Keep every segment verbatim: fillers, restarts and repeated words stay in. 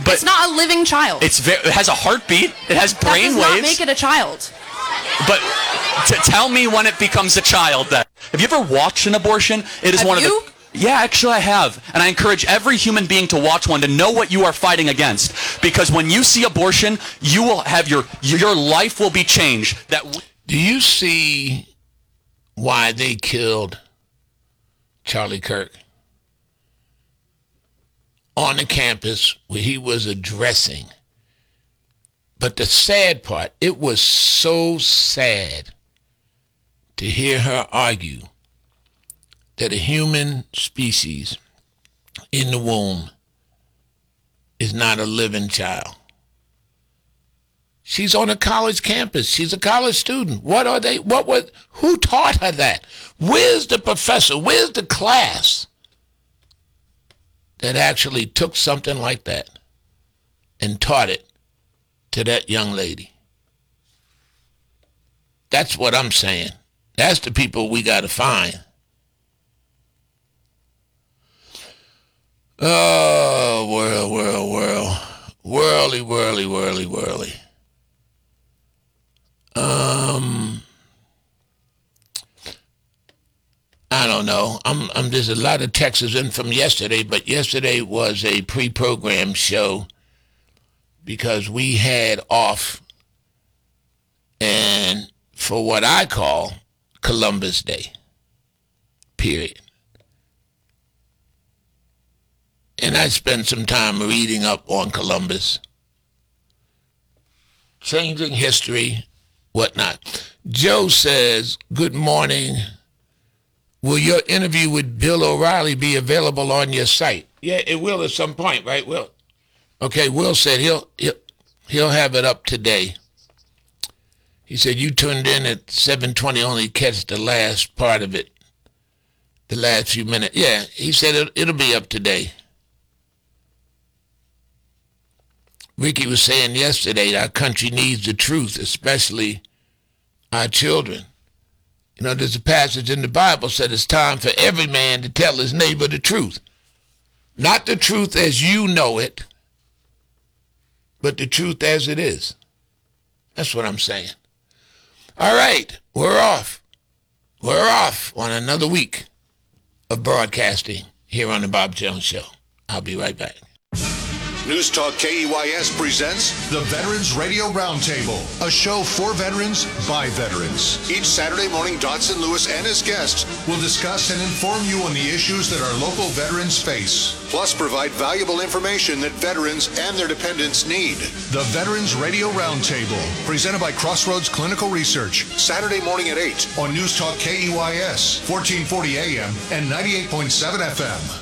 But it's not a living child. It's very, it has a heartbeat. It has brain that does waves. Not make it a child. But t- tell me when it becomes a child. Then, have you ever watched an abortion? It is have one you? of the. Yeah, actually I have. And I encourage every human being to watch one to know what you are fighting against. Because when you see abortion, you will have your your life will be changed. That w- Do you see why they killed Charlie Kirk? On the campus where he was addressing. But the sad part, it was so sad to hear her argue that a human species in the womb is not a living child. She's on a college campus. She's a college student. What are they? What was? Who taught her that? Where's the professor? Where's the class that actually took something like that and taught it to that young lady? That's what I'm saying. That's the people we got to find. Oh, world, world, world. Whirly, whirly, whirly, whirly. Um, I don't know. I'm, I'm, there's a lot of texts in from yesterday, but yesterday was a pre-programmed show because we had off and for what I call Columbus Day, period. And I spent some time reading up on Columbus, changing history, whatnot. Joe says, good morning. Will your interview with Bill O'Reilly be available on your site? Yeah, it will at some point, right, Will? Okay, Will said he'll he'll, he'll have it up today. He said you tuned in at seven twenty, only catch the last part of it, the last few minutes. Yeah, he said it, it'll be up today. Ricky was saying yesterday our country needs the truth, especially our children. You know, there's a passage in the Bible that said it's time for every man to tell his neighbor the truth. Not the truth as you know it, but the truth as it is. That's what I'm saying. All right, we're off. We're off on another week of broadcasting here on the Bob Jones Show. I'll be right back. News Talk K E Y S presents the Veterans Radio Roundtable, a show for veterans by veterans. Each Saturday morning, Dodson Lewis and his guests will discuss and inform you on the issues that our local veterans face. Plus provide valuable information that veterans and their dependents need. The Veterans Radio Roundtable, presented by Crossroads Clinical Research. Saturday morning at eight on News Talk K E Y S, fourteen forty A M and ninety-eight point seven F M.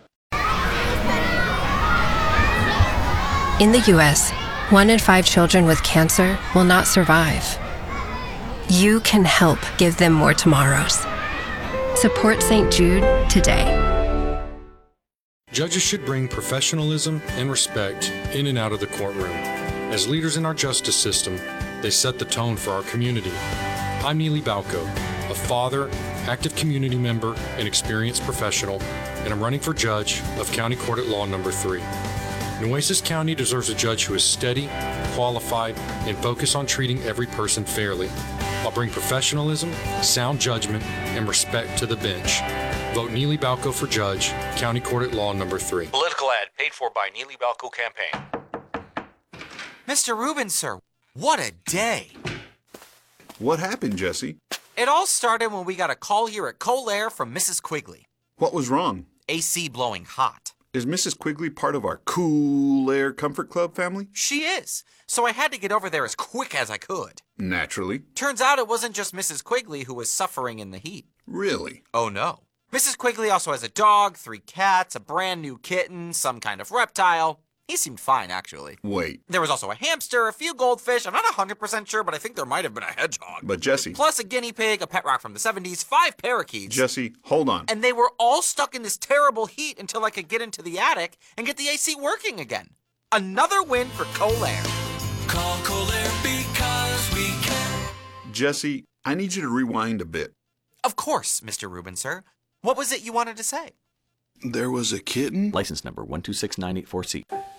In the U S, one in five children with cancer will not survive. You can help give them more tomorrows. Support Saint Jude today. Judges should bring professionalism and respect in and out of the courtroom. As leaders in our justice system, they set the tone for our community. I'm Neely Balco, a father, active community member, and experienced professional, and I'm running for judge of County Court at Law Number three. Nueces County deserves a judge who is steady, qualified, and focused on treating every person fairly. I'll bring professionalism, sound judgment, and respect to the bench. Vote Neely Balco for judge, County Court at Law Number three. Political ad paid for by Neely Balco Campaign. Mister Rubin, sir, what a day. What happened, Jesse? It all started when we got a call here at Colair from Missus Quigley. What was wrong? A C blowing hot. Is Missus Quigley part of our Cool Air Comfort Club family? She is. So I had to get over there as quick as I could. Naturally. Turns out it wasn't just Missus Quigley who was suffering in the heat. Really? Oh, no. Missus Quigley also has a dog, three cats, a brand new kitten, some kind of reptile. He seemed fine, actually. Wait. There was also a hamster, a few goldfish. I'm not one hundred percent sure, but I think there might have been a hedgehog. But Jesse... Plus a guinea pig, a pet rock from the seventies, five parakeets. Jesse, hold on. And they were all stuck in this terrible heat until I could get into the attic and get the A C working again. Another win for Colair. Call Colair because we can. Jesse, I need you to rewind a bit. Of course, Mister Rubin, sir. What was it you wanted to say? There was a kitten? License number one two six nine eight four C.